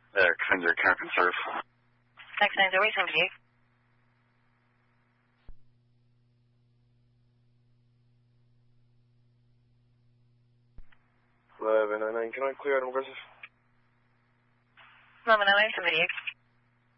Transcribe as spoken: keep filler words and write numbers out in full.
Uh, Kinder Camp and Surf. Next nine zero eight seven eight. eleven nine nine, can I clear out aggressive? eleven nine nine seven eight.